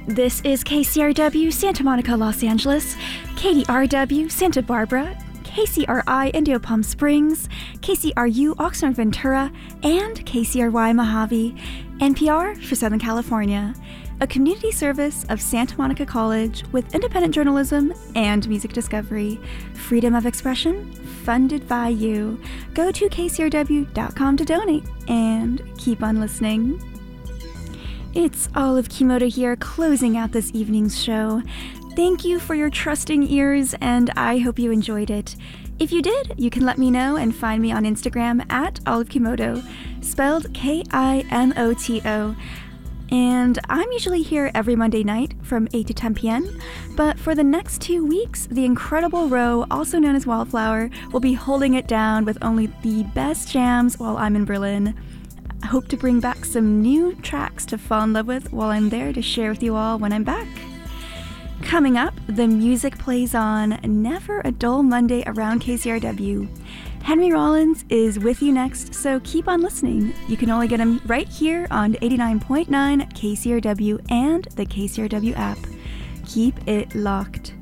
This is KCRW Santa Monica, Los Angeles, KDRW Santa Barbara, KCRI Indio Palm Springs, KCRU Oxnard Ventura, and KCRY Mojave, NPR for Southern California, a community service of Santa Monica College with independent journalism and music discovery. Freedom of expression, funded by you. Go to kcrw.com to donate, and keep on listening. It's Olive Kimoto here, closing out this evening's show. Thank you for your trusting ears, and I hope you enjoyed it. If you did, you can let me know and find me on Instagram at Olive Kimoto, spelled Kimoto. And I'm usually here every Monday night from 8 to 10 p.m., but for the next 2 weeks, the Incredible Row, also known as Wildflower, will be holding it down with only the best jams while I'm in Berlin. I hope to bring back some new tracks to fall in love with while I'm there to share with you all when I'm back. Coming up, the music plays on. Never a dull Monday around KCRW. Henry Rollins is with you next, so keep on listening. You can only get him right here on 89.9 KCRW and the KCRW app. Keep it locked.